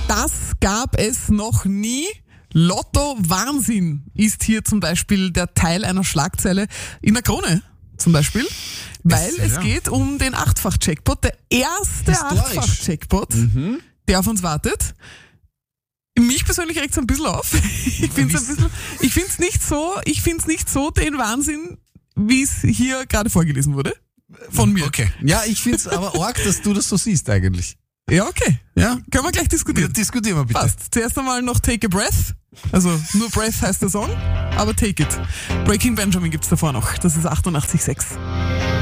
Das gab es noch nie. Lotto Wahnsinn ist hier zum Beispiel der Teil einer Schlagzeile in der Krone zum Beispiel, weil es geht um den 8-fach-Jackpot, der erste 8-fach-Jackpot, der auf uns wartet. Mich persönlich regt es ein bisschen auf. Ich finde es nicht so den Wahnsinn, wie es hier gerade vorgelesen wurde. Von mir. Okay. Ja, ich finde es aber arg, dass du das so siehst eigentlich. Ja, okay. Ja, können wir gleich diskutieren. Ja, diskutieren wir bitte. Passt. Zuerst einmal noch Take a Breath. Also nur Breath heißt der Song, aber Take It. Breaking Benjamin gibt's davor noch. Das ist 88,6.